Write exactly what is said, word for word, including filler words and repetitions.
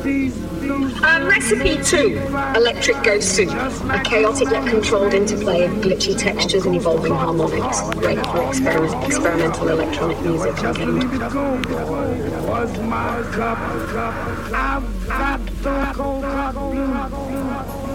Um, recipe two, Electric Ghost Soup, a chaotic yet controlled interplay of glitchy textures and evolving harmonics, great for exper- experimental electronic music. Was my cup, I've got the Coca-Cola.